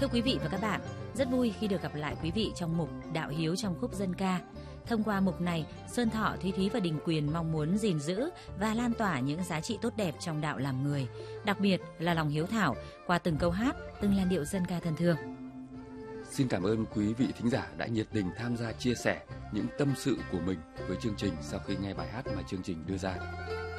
Thưa quý vị và các bạn, rất vui khi được gặp lại quý vị trong mục Đạo Hiếu trong khúc dân ca. Thông qua mục này, Sơn Thọ, Thúy Thúy và Đình Quyền mong muốn gìn giữ và lan tỏa những giá trị tốt đẹp trong đạo làm người, đặc biệt là lòng hiếu thảo qua từng câu hát, từng làn điệu dân ca thân thương. Xin cảm ơn quý vị thính giả đã nhiệt tình tham gia chia sẻ những tâm sự của mình với chương trình sau khi nghe bài hát mà chương trình đưa ra.